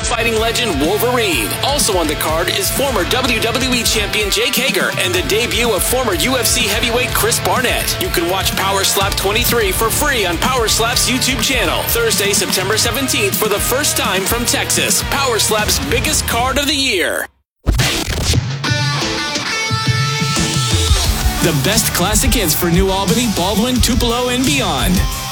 fighting legend Wolverine. Also on the card is former WWE champion Jake Hager and the debut of former UFC heavyweight Chris Barnett. You can watch Power Slap 23 for free on Power Slap's YouTube channel. Thursday, September 17th for the first time from Texas. Power Slap's biggest card of the year. The best classic hits for New Albany, Baldwin, Tupelo, and beyond.